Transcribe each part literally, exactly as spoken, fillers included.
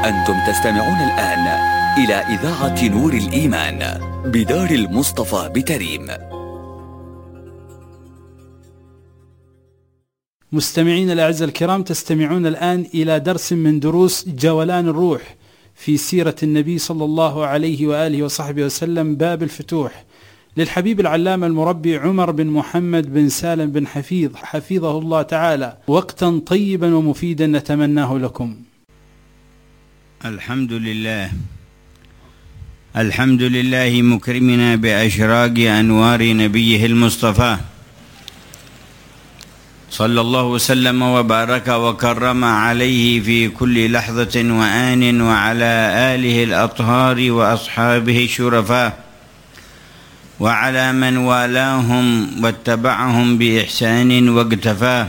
أنتم تستمعون الآن إلى إذاعة نور الإيمان بدار المصطفى بتريم. مستمعين الأعزاء الكرام، تستمعون الآن إلى درس من دروس جولان الروح في سيرة النبي صلى الله عليه وآله وصحبه وسلم، باب الفتوح، للحبيب العلامة المربي عمر بن محمد بن سالم بن حفيظ حفظه الله تعالى. وقتا طيبا ومفيدا نتمناه لكم. الحمد لله الحمد لله مكرمنا بأشراق أنوار نبيه المصطفى صلى الله وسلم وبارك وكرم عليه في كل لحظة وآن، وعلى آله الأطهار وأصحابه الشرفاء، وعلى من والاهم واتبعهم بإحسان واقتفاه،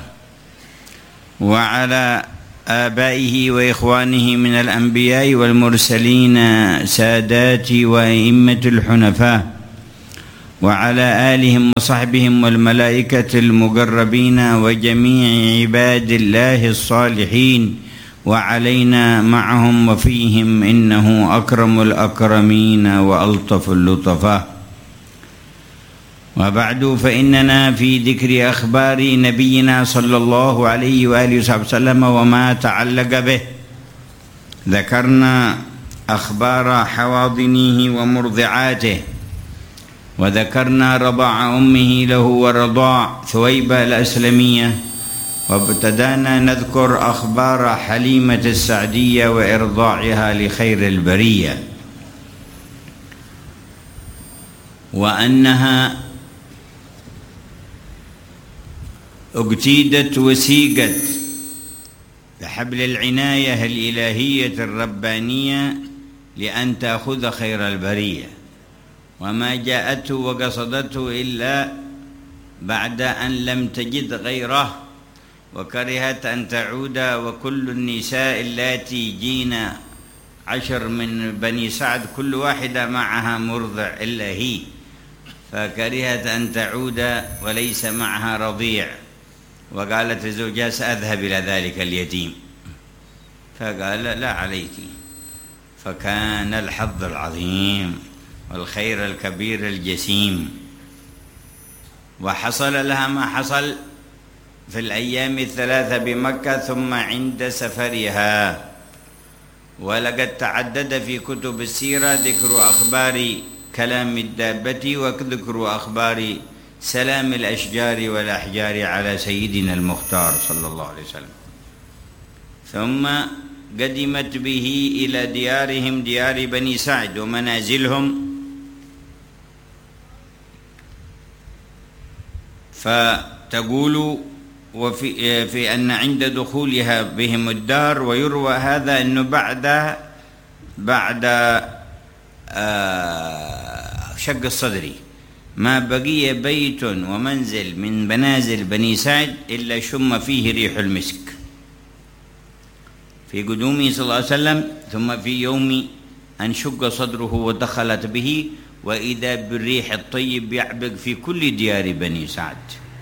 وعلى آبائه وإخوانه من الأنبياء والمرسلين سادات وأئمة الحنفاء، وعلى آلهم وصحبهم والملائكة المقربين وجميع عباد الله الصالحين، وعلينا معهم وفيهم، إنه أكرم الأكرمين وألطف اللطفاء. وبعد، فإننا في ذكر أخبار نبينا صلى الله عليه وآله وسلم وما تعلق به. ذكرنا أخبار حواضنه ومرضعاته، وذكرنا رضاع أمه له ورضاع ثويبة الأسلمية، وابتدأنا نذكر أخبار حليمة السعدية وإرضاعها لخير البرية، وأنها اجتيدت وسيقت بحبل العناية الإلهية الربانية لأن تأخذ خير البرية، وما جاءته وقصدته إلا بعد أن لم تجد غيره، وكرهت أن تعود. وكل النساء اللاتي جينا عشر من بني سعد كل واحدة معها مرضع إلا هي، فكرهت أن تعود وليس معها رضيع، وقالت لزوجها سأذهب إلى ذلك اليتيم، فقال لا عليك. فكان الحظ العظيم والخير الكبير الجسيم، وحصل لها ما حصل في الأيام الثلاثة بمكة ثم عند سفرها. ولقد تعدد في كتب السيرة ذكر أخبار كلام الدابة وذكر أخبار سلام الأشجار والأحجار على سيدنا المختار صلى الله عليه وسلم. ثم قدمت به إلى ديارهم، ديار بني سعد ومنازلهم، فتقول وفي في أن عند دخولها بهم الدار، ويروى هذا أنه بعد بعد آه شق الصدري ما بقي بيت ومنزل من منازل بني سعد إلا شم فيه ريح المسك في قدومه صلى الله عليه وسلم. ثم في يوم أن شق صدره ودخلت به، وإذا بالريح الطيب يعبق في كل ديار بني سعد.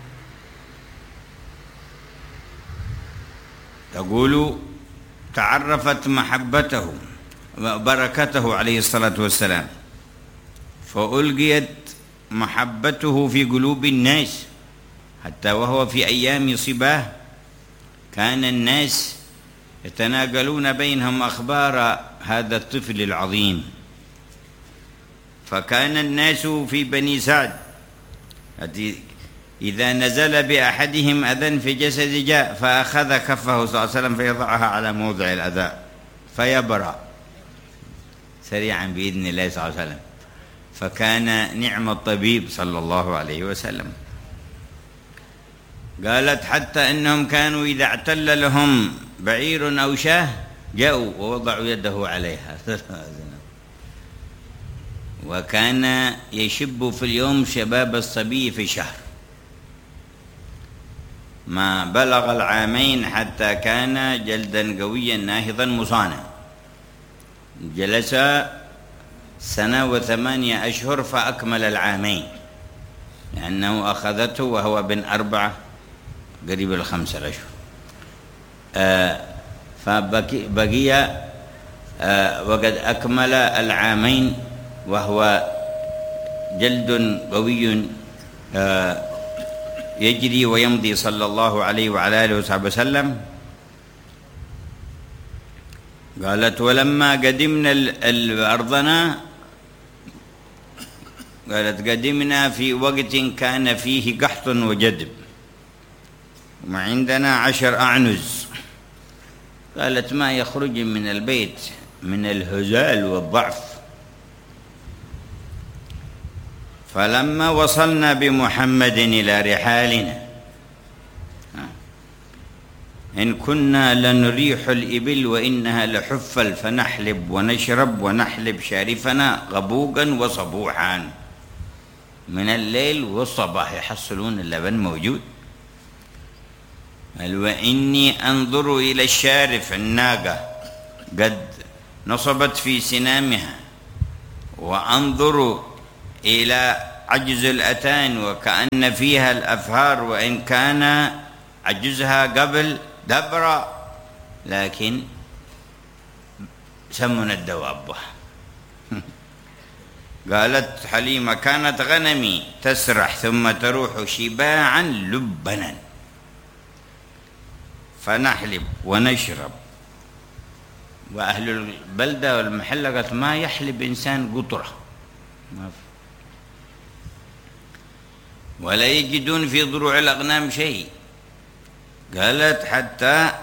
تقول تعرفت محبته وبركته عليه الصلاة والسلام، فألقيت محبته في قلوب الناس، حتى وهو في أيام صباه كان الناس يتناقلون بينهم أخبار هذا الطفل العظيم. فكان الناس في بني سعد إذا نزل بأحدهم أذى في جسد جاء فأخذ كفه صلى الله عليه وسلم فيضعها على موضع الأذى فيبرأ سريعا بإذن الله صلى الله عليه وسلم. فكان نعم الطبيب صلى الله عليه وسلم. قالت حتى إنهم كانوا إذا اعتل لهم بعير أو شاه جاءوا ووضعوا يده عليها. وكان يشب في اليوم شباب الصبي في شهر، ما بلغ العامين حتى كان جلدا قويا ناهضا مصانا. جلس سنة وثمانية أشهر فأكمل العامين، لأنه أخذته وهو بن أربعة قريب الخمسة أشهر. آه فبقي وقد أكمل العامين وهو جلد قوي يجري ويمضي صلى الله عليه وعلى آله وصحبه وسلم. قالت ولما قدمنا أرضنا، قالت قدمنا في وقت كان فيه قحط وجدب وما عندنا عشر أعنز. قالت ما يخرج من البيت من الهزال والضعف. فلما وصلنا بمحمد إلى رحالنا إن كنا لنريح الإبل وإنها لحفل فنحلب ونشرب ونحلب شارفنا غبوقا وصبوحا. من الليل والصباح يحصلون اللبن موجود. قال وإني أنظر إلى الشارف الناقة قد نصبت في سنامها، وأنظر إلى عجز الأتان وكأن فيها الأفهار، وإن كان عجزها قبل دبرة لكن سمن الدواب. قالت حليمة كانت غنمي تسرح ثم تروح شباعا لبنا فنحلب ونشرب. وأهل البلدة والمحلة قالت ما يحلب إنسان قطرة ولا يجدون في ضروع الأغنام شيء. قالت حتى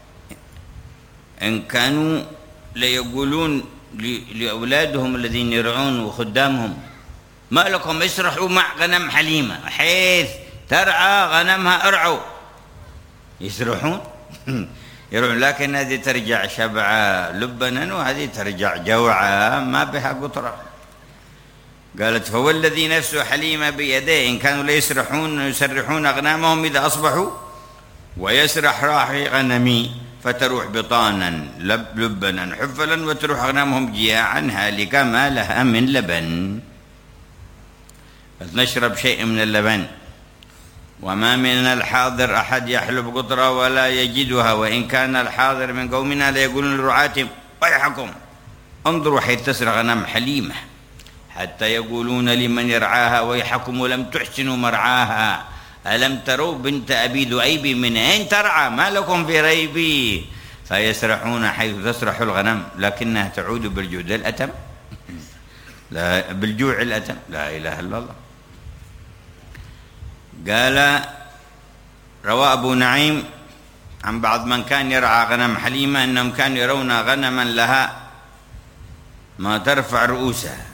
إن كانوا ليقولون لأولادهم الذين يرعون وخدامهم ما لكم اسرحوا مع غنم حليمة حيث ترعى غنمها ارعوا. يسرحون يرعون، لكن هذه ترجع شبعة لبنا وهذه ترجع جوعة ما بها قطرة. قالت فوالذي نفس حليمة بيديه إن كانوا ليسرحون يسرحون أغنامهم إذا أصبحوا ويسرح راحي غنمي فتروح بطانا لب لبنا حفلا وتروح أغنامهم جياعا هالكا ما لها من لبن. نشرب شيء من اللبن. وما من الحاضر أحد يحلب قطرة ولا يجدها، وإن كان الحاضر من قومنا ليقولون لرعاتهم ويحكم انظروا حيث تسرى غنم حليمة حتى يقولون لمن يرعاها ويحكم ولم تحسنوا مرعاها ألم تروا بنت أبي ذؤيب من أين ترعى ما لكم في ريبي. فيسرحون حيث تسرح الغنم لكنها تعود بالجود الأتم لا بالجوع الأتم. لا إله إلا الله. قال روى أبو نعيم عن بعض من كان يرعى غنم حليمة أنهم كانوا يرون غنما لها ما ترفع رؤوسها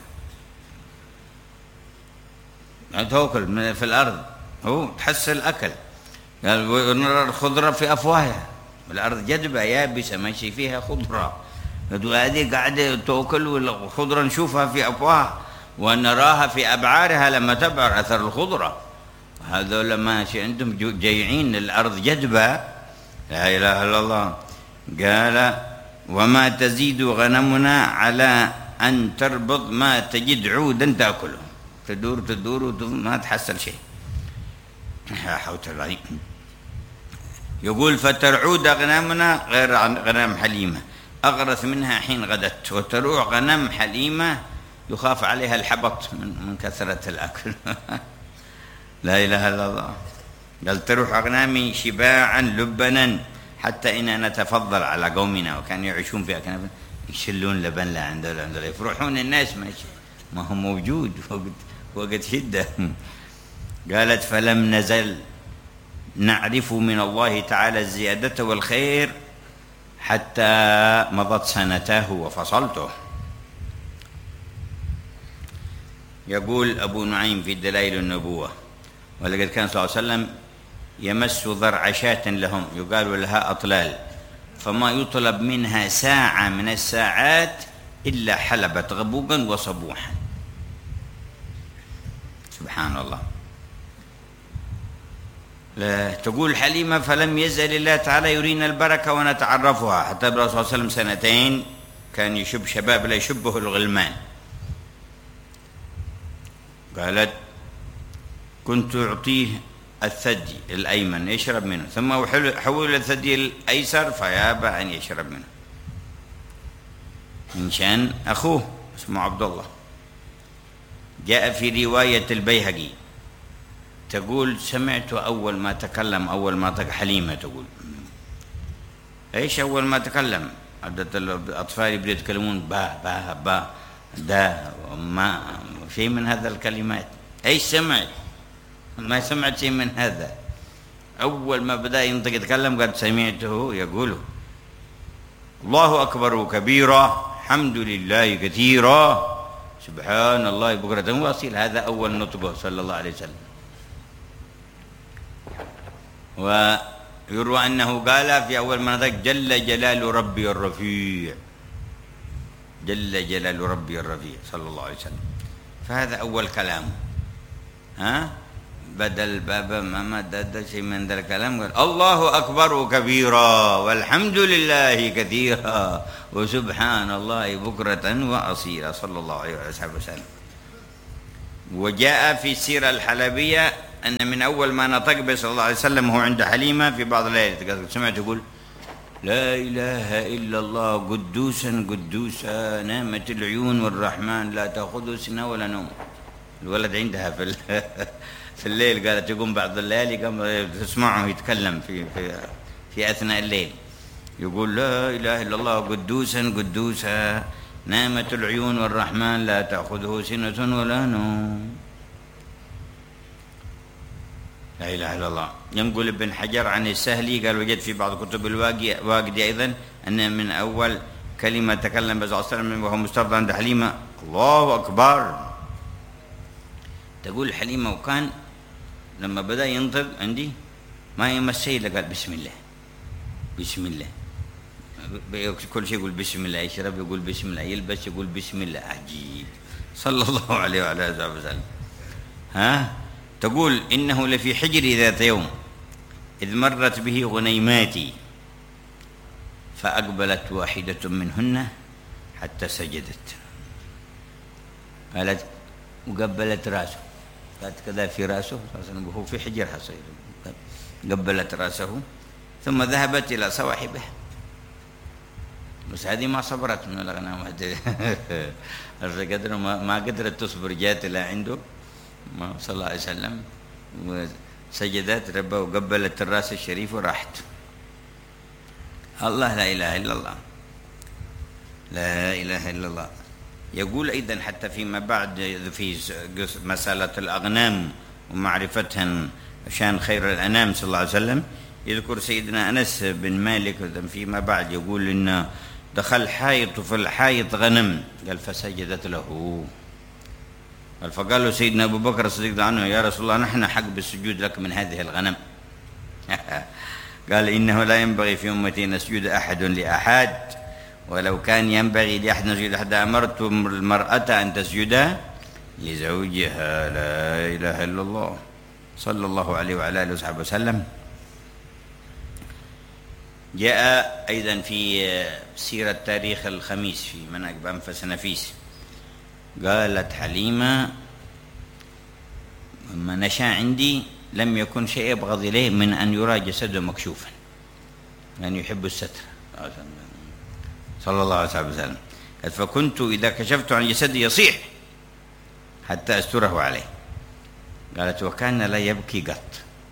تأكل في الأرض هو تحصل الأكل. قال ونرى الخضرة في أفواهها، الأرض جدبة يابسة ماشي فيها خضرة، هذه قاعدة تأكل والخضرة نشوفها في أفواهها ونراها في أبعارها لما تبعر أثر الخضرة. هذول ماشي عندهم جيعين الأرض جدبة. لا إله إلا الله. قال وما تزيد غنمنا على أن تربض ما تجد عودا تأكله، تدور تدور ما تحصل شيء. لا حول ولا قوة. يقول فترعود غنمنا غير غنم حليمة أغرث منها حين غدت، وتروع غنم حليمة يخاف عليها الحبط من كثرة الأكل. لا إله إلا الله. قال تروح أغنامي شباعا لبنا حتى إننا نتفضل على قومنا وكانوا يعيشون في أكناف يشلون لبن لا عنده لا عنده يفرحون الناس ماشي ما هو موجود وقت وقت شدة. قالت فلم نزل نعرف من الله تعالى الزيادة والخير حتى مضت سنته وفصلته. يقول أبو نعيم في دلائل النبوة ولقد كان صلى الله عليه وسلم يمس ضرع شاة لهم يقال لها أطلال فما يطلب منها ساعة من الساعات إلا حلبت غبوقا وصبوحا. سبحان الله. لا تقول حليمة فلم يزل الله تعالى يرينا البركة ونتعرفها حتى الرسول صلى الله عليه وسلم سنتين كان يشب شباب لا يشبه الغلمان. قالت كنت أعطيه الثدي الأيمن يشرب منه ثم حول الثدي الأيسر فيابى أن يشرب منه. من شأن أخوه اسمه عبد الله. جاء في رواية البيهقي تقول سمعت أول ما تكلم أول ما تك حليمة تقول إيش أول ما تكلم؟ عدة الأطفال يبدأوا يتكلمون با با با دا ما شيء من هذا الكلمات. إيش سمعت؟ ما سمعت شيء من هذا. أول ما بدأ ينطق يتكلم قد سمعته يقول الله أكبر كبيرا الحمد لله كثيرا سبحان الله بكرة وأصيل. هذا أول نطقه صلى الله عليه وسلم. ويروى أنه قال في أول ما نطق جل جلال ربي الرفيع، جل جلال ربي الرفيع صلى الله عليه وسلم. فهذا أول كلامه. ها بدل بابا ما دد شيء من ذا الكلام قال الله أكبر كبيرا والحمد لله كثيرا وسبحان الله بكرة وأصيلا صلى الله عليه وسلم. وجاء في السيرة الحلبية أن من أول ما نطق به صلى الله عليه وسلم هو عند حليمة في بعض الليالي سمعت يقول لا إله إلا الله قدوسا قدوسا نامت العيون والرحمن لا تأخذه سنة ولا نوم. الولد عندها في في الليل قالت يقوم بعض الليالي قام تسمعه يتكلم في في في أثناء الليل يقول لا إله إلا الله قدوسا قدوسا نامت العيون والرحمن لا تأخذه سنة ولا نوم. لا إله إلا الله. ينقل ابن حجر عن السهلي قال وجد في بعض كتب الواقدي أيضا أن من أول كلمة تكلم صلى الله عليه وسلم وهو مسترضى عند حليمة الله أكبر. تقول حليمة وكان لما بدأ ينطق عندي ما يمسي إلا قال بسم الله بسم الله. كل شيء يقول بسم الله، يشرب يقول بسم الله، يلبس يقول بسم الله. عجيب صلى الله عليه وعلى آله وسلم. ها تقول إنه لفي حجري ذات يوم إذ مرت به غنيماتي فأقبلت واحدة منهن حتى سجدت. قالت وقبلت راسه قالت كذا في راسه وهو في حجرها صغير قبلت راسه ثم ذهبت إلى صواحبه. بس هذه ما صبرت من الأغنام قدر ما قدرت تصبر جات إلى عنده صلى الله عليه وسلم وسجدت ربه وقبلت الراس الشريف وراحت. الله لا إله إلا الله لا إله إلا الله. يقول أيضا حتى فيما بعد في مسألة الأغنام ومعرفتها شان خير الأنام صلى الله عليه وسلم يذكر سيدنا أنس بن مالك فيما بعد يقول إن دخل حائط في الحائط غنم قال فسجدت له. فقال له سيدنا أبو بكر الصديق عنه يا رسول الله نحن حق بالسجود لك من هذه الغنم. قال إنه لا ينبغي في أمتي أن يسجد أحد لأحد ولو كان ينبغي لأحد أن يسجد لأحد أمرت المرأة أن تسجد لزوجها. لا إله إلا الله صلى الله عليه وعلى آله وصحبه وسلم. جاء أيضا في سيرة تاريخ الخميس في مناقب أنفس نفيس قالت حليمة لما نشأ عندي لم يكن شيء أبغض إليه من أن يرى جسده مكشوفا يعني يحب الستر صلى الله عليه وسلم. فكنت إذا كشفت عن جسدي يصيح حتى أستره عليه. قالت وكان لا يبكي قط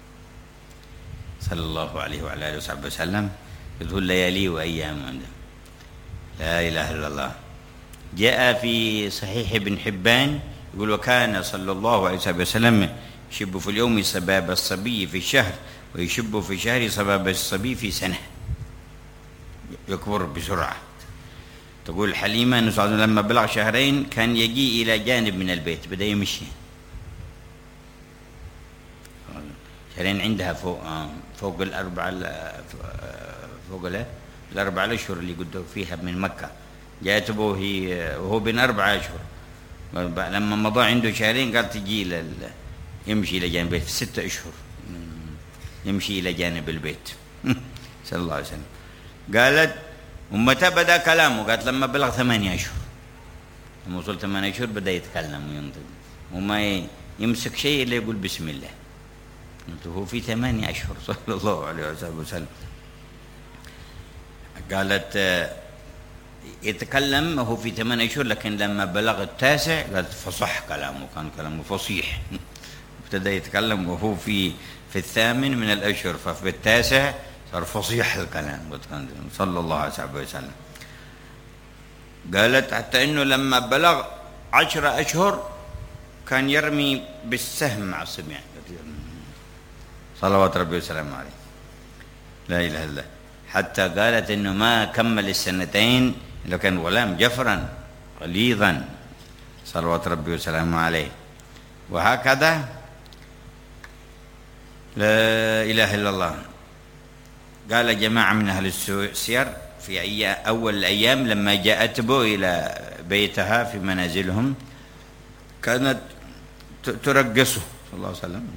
صلى الله عليه وعلى آله وصحبه وسلم يذهل ليالي وأيام عنده. لا إله إلا الله. جاء في صحيح ابن حبان يقول وكان صلى الله عليه وسلم يشب في اليوم صباب الصبي في الشهر ويشب في شهر صباب الصبي في سنة يكبر بسرعة. تقول حليمة أنه لما بلغ شهرين كان يجي إلى جانب من البيت بدأ يمشي شهرين عندها فوق فوق الأربعة فوق الأربعة الأشهر اللي قدوا فيها من مكة جاءت به وهو بين أربعة أشهر. لما مضى عنده شهرين قال تجي لل... يمشي إلى جانب البيت ستة أشهر يمشي إلى جانب البيت صلى الله عليه وسلم. قالت ومتى بدأ كلامه؟ قالت لما بلغ ثمانية أشهر. لما وصل ثمانية أشهر بدأ يتكلم وينطق وما يمسك شيء إلا يقول بسم الله. هو في ثمانية أشهر صلى الله عليه وسلم. قالت يتكلم وهو في ثمان أشهر، لكن لما بلغ التاسع قال فصح كلامه، كان كلامه فصيح. ابتدى يتكلم وهو في في الثامن من الأشهر، ففي التاسع صار فصيح الكلام صلى الله عليه وسلم. قالت حتى إنه لما بلغ عشر أشهر كان يرمي بالسهم مع الصبيان صلوات ربي وسلامه عليه، لا إله إلا الله. حتى قالت إنه ما كمل السنتين لو كان غلام جفرا غليظا صلوات ربي وسلامه عليه. وهكذا لا إله إلا الله. قال جماعة من أهل السير في أيام أول الأيام لما جاءت به إلى بيتها في منازلهم كانت ترقصه صلى الله عليه وسلم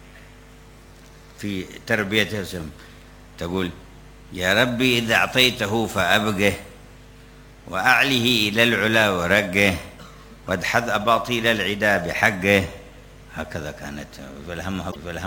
في تربيته، تقول يا ربي إذا أعطيته فأبقه وأعله إلى العلا ورقه وادحذ أباطيل العدا بحقه. هكذا كانت فالهمها